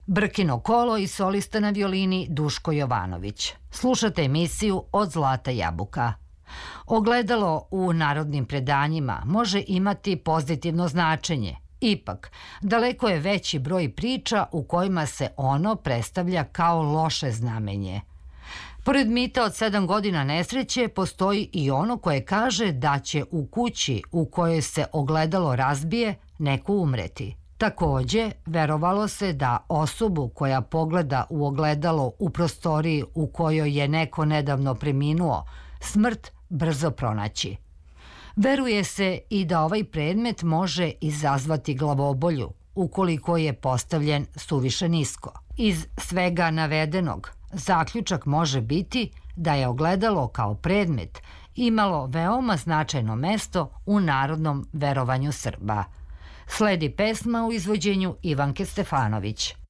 Brkino kolo i solista na violini Duško Jovanović. Slušate emisiju Od zlata jabuka. Ogledalo u narodnim predanjima može imati pozitivno značenje. Ipak, daleko je veći broj priča u kojima se ono predstavlja kao loše znamenje. Pored mita od 7 godina nesreće, postoji i ono koje kaže da će u kući u kojoj se ogledalo razbije neko umreti. Takođe, verovalo se da osobu koja pogleda u ogledalo u prostoriji u kojoj je neko nedavno preminuo, smrt brzo pronaći. Veruje se i da ovaj predmet može izazvati glavobolju ukoliko je postavljen suviše nisko. Iz svega navedenog, zaključak može biti da je ogledalo kao predmet imalo veoma značajno mesto u narodnom verovanju Srba. Sledi pesma u izvođenju Ivanke Stefanović.